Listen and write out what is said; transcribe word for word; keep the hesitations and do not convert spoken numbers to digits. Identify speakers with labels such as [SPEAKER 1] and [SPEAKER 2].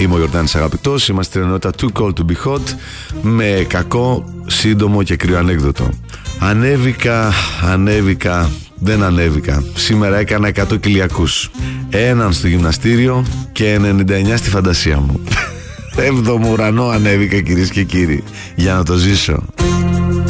[SPEAKER 1] Είμαι ο Γιορτάνης Αγαπητός. Είμαστε στην ενότητα Too Cold to Be Hot με κακό, σύντομο και κρύο ανέκδοτο. Ανέβηκα, ανέβηκα, δεν ανέβηκα. Σήμερα έκανα εκατό κιλιακούς. Έναν στο γυμναστήριο και ενενήντα εννιά στη φαντασία μου. Έβδομο ουρανό ανέβηκα, κυρίες και κύριοι, για να το ζήσω.